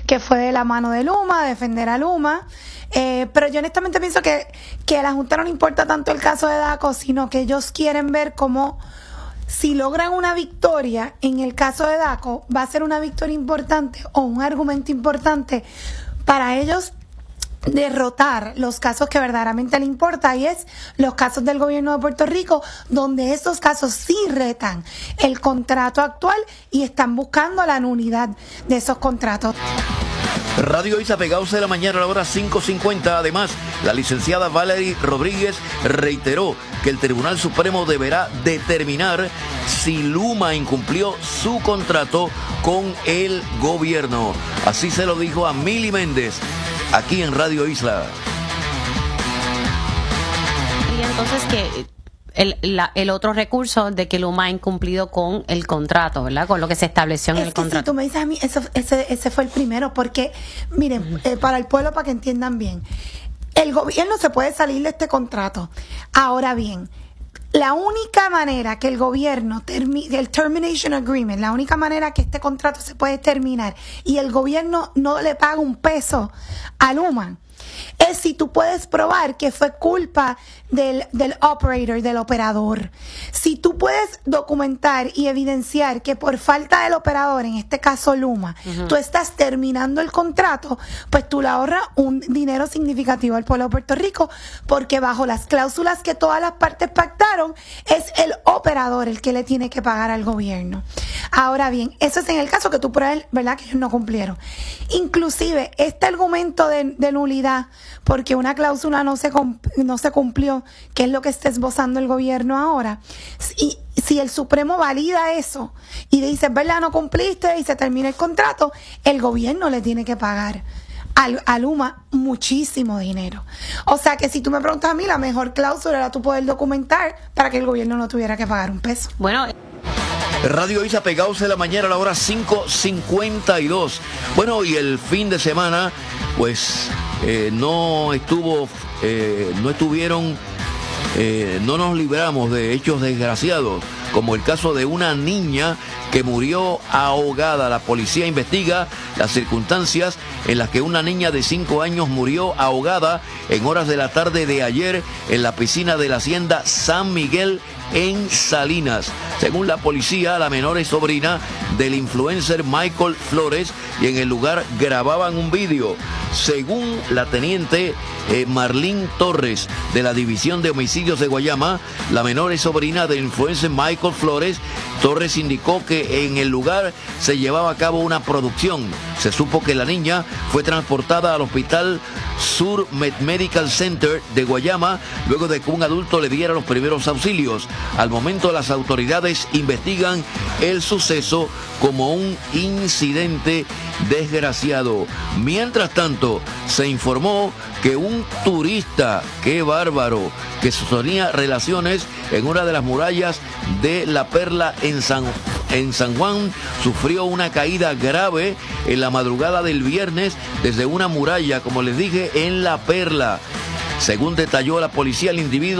que fue de la mano de Luma, defender a Luma. Pero yo honestamente pienso que a la Junta no le importa tanto el caso de DACO, sino que ellos quieren ver cómo, si logran una victoria en el caso de DACO, va a ser una victoria importante o un argumento importante para ellos derrotar los casos que verdaderamente le importa, y es los casos del gobierno de Puerto Rico, donde estos casos sí retan el contrato actual y están buscando la nulidad de esos contratos. Radio Isla, pegados de la mañana a la hora 5:50. Además, la licenciada Valerie Rodríguez reiteró que el Tribunal Supremo deberá determinar si Luma incumplió su contrato con el gobierno. Así se lo dijo a Mili Méndez, aquí en Radio Isla. Y entonces que el otro recurso de que Luma ha incumplido con el contrato, ¿verdad? Con lo que se estableció en el contrato. Si tú me dices a mí, ese fue el primero, porque, miren, para el pueblo, para que entiendan bien, el gobierno se puede salir de este contrato. Ahora bien, la única manera que el gobierno el termination agreement, la única manera que este contrato se puede terminar y el gobierno no le paga un peso a Luma, es si tú puedes probar que fue culpa del operator, del operador. Si tú puedes documentar y evidenciar que por falta del operador, en este caso Luma, tú estás terminando el contrato, pues tú le ahorras un dinero significativo al pueblo de Puerto Rico, porque bajo las cláusulas que todas las partes pactaron, es el operador el que le tiene que pagar al gobierno. Ahora bien, eso es en el caso que tú pruebes, ¿verdad?, que ellos no cumplieron. Inclusive, este argumento de nulidad, porque una cláusula no se cumplió, que es lo que está esbozando el gobierno ahora, y si el Supremo valida eso y dice, ¿verdad?, no cumpliste, y se termina el contrato, el gobierno le tiene que pagar a Luma muchísimo dinero. O sea que si tú me preguntas a mí, la mejor cláusula era tú poder documentar para que el gobierno no tuviera que pagar un peso. Bueno, Radio Isa, pegados de la mañana a la hora 5:52. Bueno, y el fin de semana, pues, no nos libramos de hechos desgraciados, como el caso de una niña que murió ahogada. La policía investiga las circunstancias en las que una niña de 5 años murió ahogada en horas de la tarde de ayer en la piscina de la hacienda San Miguel en Salinas. Según la policía, la menor es sobrina del influencer Michael Flores y en el lugar grababan un vídeo. Según la teniente Marlene Torres de la División de Homicidios de Guayama, la menor es sobrina del influencer Michael Flores. Torres indicó que en el lugar se llevaba a cabo una producción. Se supo que la niña fue transportada al Hospital Sur Medical Center de Guayama luego de que un adulto le diera los primeros auxilios. Al momento, las autoridades investigan el suceso como un incidente desgraciado. Mientras tanto, se informó que un turista, qué bárbaro, que sostenía relaciones en una de las murallas de La Perla en San Juan, sufrió una caída grave en la madrugada del viernes desde una muralla, como les dije, en La Perla. Según detalló la policía, el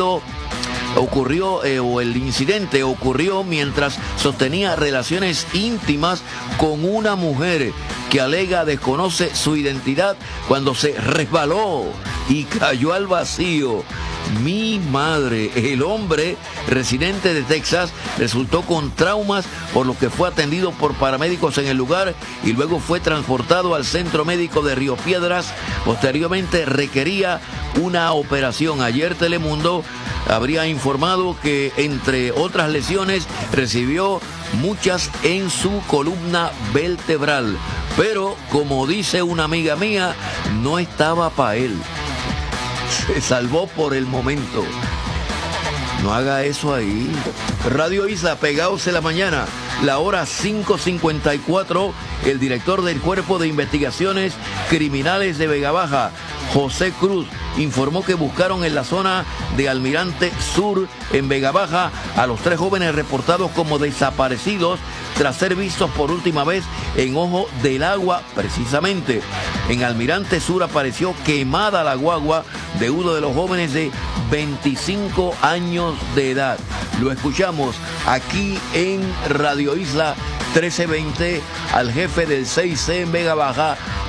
incidente ocurrió mientras sostenía relaciones íntimas con una mujer que alega desconoce su identidad cuando se resbaló y cayó al vacío. Mi madre, el hombre residente de Texas resultó con traumas, por lo que fue atendido por paramédicos en el lugar y luego fue transportado al centro médico de Río Piedras. Posteriormente requería una operación. Ayer Telemundo habría informado que, entre otras lesiones, recibió muchas en su columna vertebral. Pero, como dice una amiga mía, no estaba para él. Se salvó por el momento. No haga eso ahí. Radio Isla, pegados en la mañana, la hora 5:54. El director del Cuerpo de Investigaciones Criminales de Vega Baja, José Cruz, informó que buscaron en la zona de Almirante Sur, en Vega Baja, a los 3 jóvenes reportados como desaparecidos tras ser vistos por última vez en Ojo del Agua. Precisamente en Almirante Sur apareció quemada la guagua de uno de los jóvenes de 25 años de edad. Lo escuchamos aquí en Radio Isla 1320 al jefe del 6C en Vega Baja,